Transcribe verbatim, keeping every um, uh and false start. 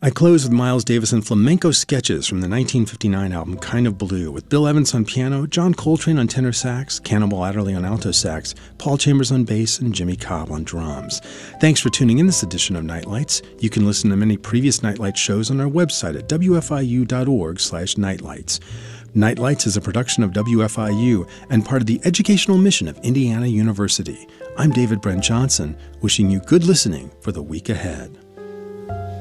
I close with Miles Davis and flamenco sketches from the nineteen fifty-nine album Kind of Blue, with Bill Evans on piano, John Coltrane on tenor sax, Cannibal Adderley on alto sax, Paul Chambers on bass, and Jimmy Cobb on drums. Thanks for tuning in this edition of Nightlights. You can listen to many previous Nightlight shows on our website at w f i u dot org slash nightlights. Nightlights is a production of W F I U and part of the educational mission of Indiana University. I'm David Brent Johnson, wishing you good listening for the week ahead.